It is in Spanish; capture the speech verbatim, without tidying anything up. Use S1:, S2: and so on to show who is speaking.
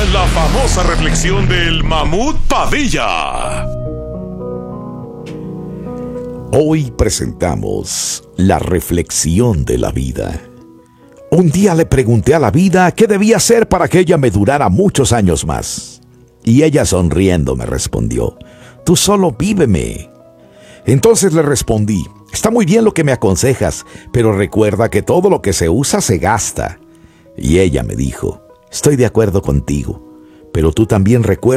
S1: La famosa reflexión del Mamut Padilla.
S2: Hoy presentamos la reflexión de la vida. Un día le pregunté a la vida qué debía hacer para que ella me durara muchos años más. Y ella sonriendo me respondió: tú solo víveme. Entonces le respondí: está muy bien lo que me aconsejas, pero recuerda que todo lo que se usa se gasta. Y ella me dijo: estoy de acuerdo contigo, pero tú también recuerda